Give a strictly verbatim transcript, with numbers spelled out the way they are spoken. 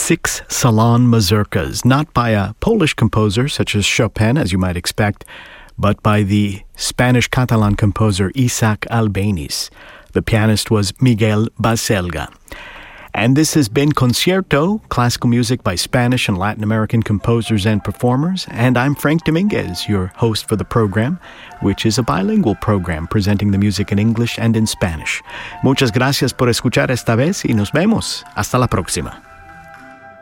Six Salon Mazurkas, not by a Polish composer such as Chopin, as you might expect, but by the Spanish-Catalan composer Isaac Albéniz. The pianist was Miguel Baselga. And this has been Concierto, classical music by Spanish and Latin American composers and performers. And I'm Frank Dominguez, your host for the program, which is a bilingual program presenting the music in English and in Spanish. Muchas gracias por escuchar esta vez y nos vemos. Hasta la próxima.